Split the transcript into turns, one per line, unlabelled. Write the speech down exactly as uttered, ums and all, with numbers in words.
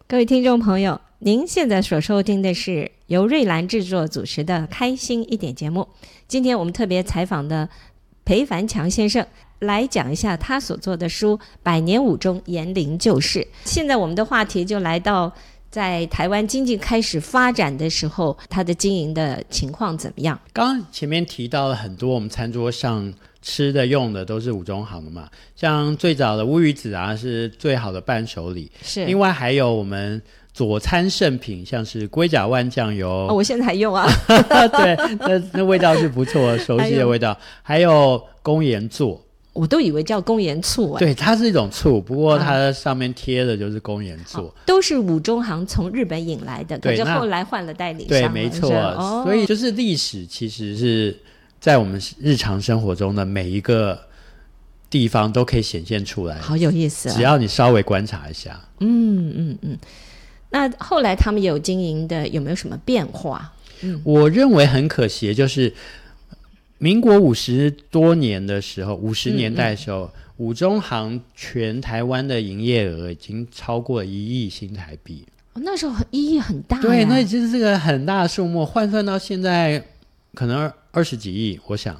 各位听众朋友，您现在所收听的是由瑞兰制作主持的开心一点节目。今天我们特别采访的裴凡强先生来讲一下他所做的书《百年武中言灵旧事》。现在我们的话题就来到在台湾经济开始发展的时候，他的经营的情况怎么样？
刚刚前面提到了很多我们餐桌上吃的用的都是五中行的嘛，像最早的乌鱼子啊是最好的伴手礼，
是。另
外还有我们佐餐圣品，像是龟甲万酱油、
哦、我现在还用啊
对， 那, 那味道是不错，熟悉的味道。还有公盐座，
我都以为叫公盐醋、欸、
对，它是一种醋，不过它上面贴的就是公盐醋、
哦、都是五中行从日本引来的，可是后来换了代理商。
对，没错、哦、所以就是历史其实是在我们日常生活中的每一个地方都可以显现出来，
好有意思、啊、
只要你稍微观察一下。
嗯嗯嗯。那后来他们有经营的有没有什么变化？
嗯、我认为很可惜，就是民国五十多年的时候，五十年代的时候，嗯嗯五中行全台湾的营业额已经超过一亿新台币、
哦、那时候一亿很大呀。
对，那就是这个很大的数目，换算到现在可能二十几亿，我想